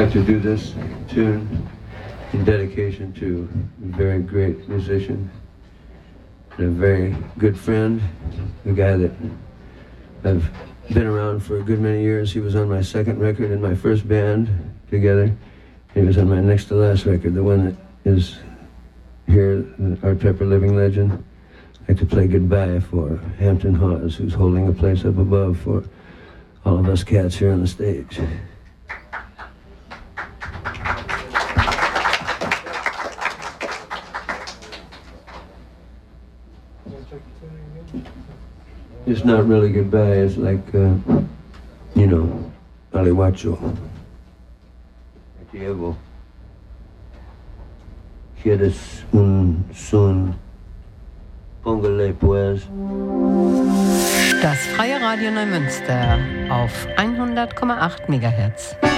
like to do this tune in dedication to a very great musician and a very good friend, a guy that I've been around for a good many years. He was on my second record in my first band together. He was on my next to last record, the one that is here, Art Pepper Living Legend. I'd like to play goodbye for Hampton Hawes, who's holding a place up above for all of us cats here on the stage. It's not really goodbye, it's like, aliwacho. Diego, ¿quieres un son? Póngale pues. Das Freie Radio Neumünster auf 100,8 MHz.